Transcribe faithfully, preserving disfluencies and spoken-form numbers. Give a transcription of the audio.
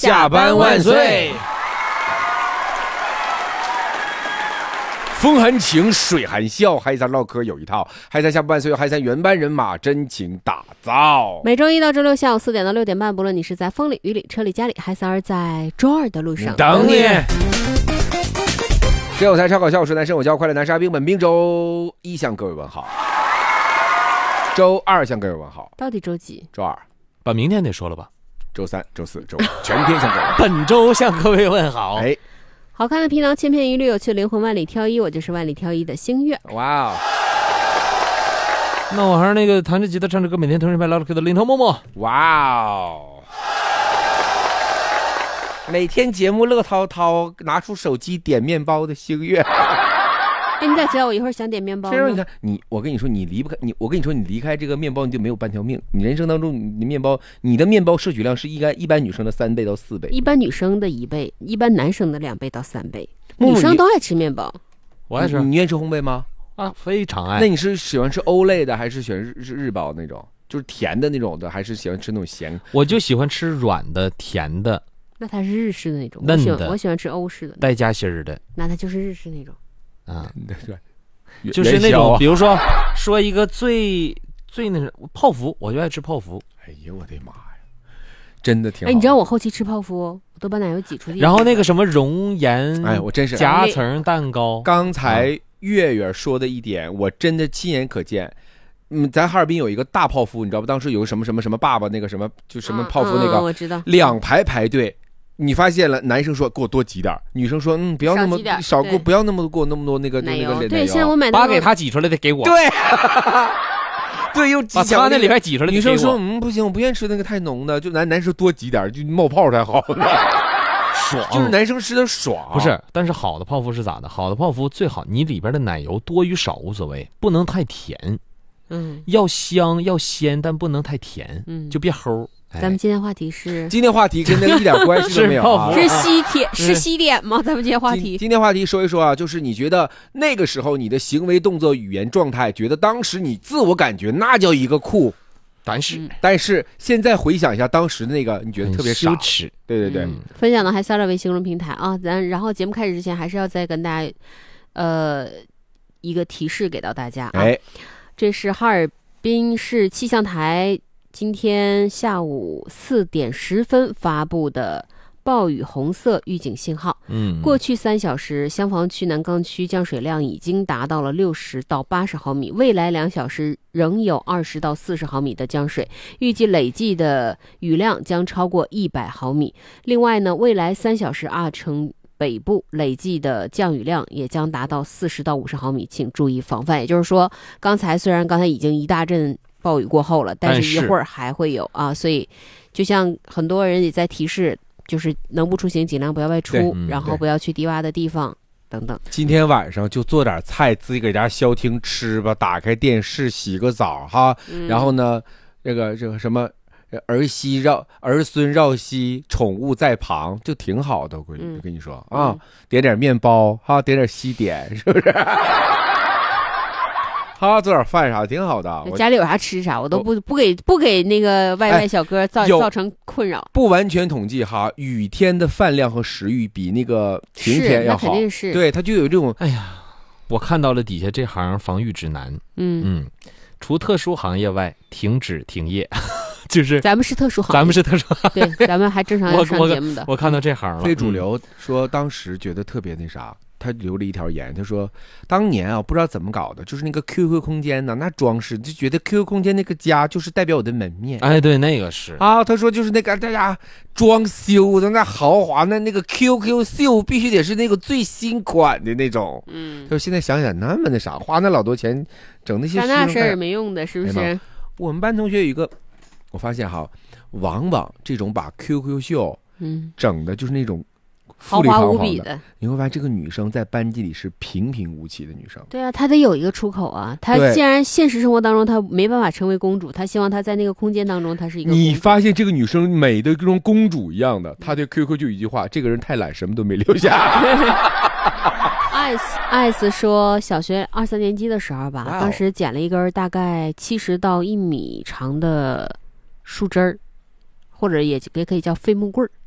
下班万岁！风含情，水含笑，嗨三唠嗑有一套，嗨三下班万岁，嗨三原班人马真情打造。 每周一到周六下午四点到六点半，不论你是在风里、雨里、车里、家里，嗨三儿在周二的路上等你。这有才超搞笑，我是男生，我叫快乐男沙兵。本兵周一向各位问好，周二向各位问好。 到底周几？ 周二。 把明天得说了吧。 周三、周四、周五，全天向各位。 本周向各位问好。 哎。 好看的皮囊千篇一律，有趣的灵魂万里挑一，我就是万里挑一的星月。 哇哦！ 那我还是那个弹着吉他唱着歌每天同时拍唠唠嗑的林头默默。 哇哦！每天节目乐滔滔，拿出手机点面包的星月。 哎，你咋知道我一会儿想点面包呢？ 你看你，我跟你说，你离不开你，我跟你说，你离开这个面包，你就没有半条命。你人生当中，你的面包，你的面包摄取量是应该一般女生的三倍到四倍， 一般女生的一倍，一般男生的两倍到三倍。女生都爱吃面包， 我爱吃。 你愿意吃烘焙吗？ 啊，非常爱。 那你是喜欢吃欧类的，还是喜欢日日包那种，就是甜的那种的，还是喜欢吃那种咸？ 我就喜欢吃软的、甜的。 那它是日式的那种， 嫩的。 我喜欢，我喜欢吃欧式的， 带夹心儿的。 那它就是日式那种。 啊， 对对， 就是那种，比如说说一个最最那什么泡芙，我就爱吃泡芙。 哎呀，我的妈呀，真的挺好。 哎，你知道我后期吃泡芙，我都把奶油挤出去。 然后那个什么熔岩， 哎，我真是夹层蛋糕。 刚才月月说的一点，我真的亲眼可见。嗯，咱哈尔滨有一个大泡芙，你知道不？当时有个什么什么什么爸爸那个什么就什么泡芙那个， 嗯嗯、我知道， 两排排队。你发现了，男生说给我多挤点，女生说嗯不要那么少给我，不要那么给我那么多那个奶油。 对，现在我买把给他挤出来的给我。 对，对，又挤把他那里边挤出来的给我。 女生说嗯不行，我不愿意吃那个太浓的，就男男生多挤点，就冒泡才好呢。 爽， 就是男生吃的爽。 不是，但是好的泡芙是咋的？好的泡芙最好你里边的奶油多与少无所谓，不能太甜。 嗯， 要香要鲜，但不能太甜， 嗯， 就别齁。 咱们今天话题是， 今天话题跟那个一点关系都没有、啊， 是西点是西点吗？咱们今天话题， 今天话题说一说啊，就是你觉得那个时候你的行为动作语言状态，觉得当时你自我感觉那叫一个酷， 但是、 嗯、 但是现在回想一下当时那个，你觉得特别羞耻。 对对对、 嗯，分享的还三二微信公众平台啊，咱然后节目开始之前还是要再跟大家呃一个提示给到大家啊， 哎， 这是哈尔滨市气象台今天下午四点十分发布的暴雨红色预警信号。 嗯， 过去三小时，香坊区、南岗区降水量已经达到了六十到八十毫米，未来两小时仍有二十到四十毫米的降水，预计累计的雨量将超过一百毫米。另外呢，未来三小时阿城北部累计的降雨量也将达到四十到五十毫米，请注意防范。也就是说，刚才虽然刚才已经一大阵暴雨过后了，但是一会儿还会有啊，所以就像很多人也在提示，就是能不出行尽量不要外出， 嗯、 然后不要去低洼的地方等等。 今天晚上就做点菜，自己搁家消停吃吧，打开电视洗个澡哈， 嗯、 然后呢，这个这个什么儿媳绕儿孙绕膝，宠物在旁，就挺好的。我跟、嗯、跟你说啊、嗯，点点面包哈，点点西点，是不是？好，做点饭啥挺好的。 家里有啥吃啥，我都不不给不给那个外卖小哥造、哎、造成困扰。 不完全统计哈，雨天的饭量和食欲比那个晴天要好。 是，那肯定是。 对，它就有这种。 哎呀，我看到了底下这行防御指南。 嗯嗯，除特殊行业外，停止停业。就是咱们是特殊行业， 咱们是特殊行业，对，咱们还正常要上节目的。 我, 我, 我看到这行了。 非主流说当时觉得特别那啥。他留了一条言，他说当年啊，不知道怎么搞的，就是那个 Q Q 空间呢，那装饰就觉得 Q Q 空间那个家就是代表我的门面。 哎，对，那个是啊，他说就是那个大家装修的那豪华那那个 Q Q 秀必须得是那个最新款的那种。 嗯， 他说现在想想那么那啥，花那老多钱整那些干那事儿没用的，是不是？ 哎、我们班同学有一个，我发现哈，往往这种把 Q Q 秀嗯整的就是那种。 豪华无比的， 你会发现这个女生在班级里是平平无奇的女生。 对啊，她得有一个出口啊。她既然现实生活当中她没办法成为公主，她希望她在那个空间当中她是一个公主。 你发现这个女生美的跟公主一样的，她对 Q Q 就一句话：这个人太懒，什么都没留下。 艾斯艾斯说，小学二三年级的时候吧， wow. 当时捡了一根大概七十到一米长的树枝儿，或者也也可以叫废木棍儿。